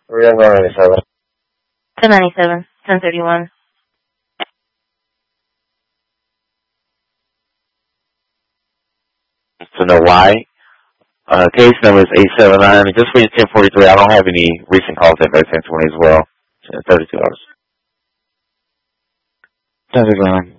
We're on 97. 1097, 1031. To know why? Case number is 879. Just for your 1043, I don't have any recent calls at 1020 as well. 32 hours. 1039.